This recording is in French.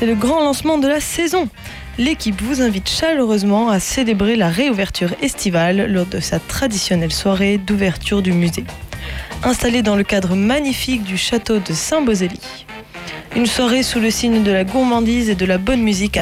c'est le grand lancement de la saison. L'équipe vous invite chaleureusement à célébrer la réouverture estivale lors de sa traditionnelle soirée d'ouverture du musée. Installée dans le cadre magnifique du château de Saint-Bosely. Une soirée sous le signe de la gourmandise et de la bonne musique à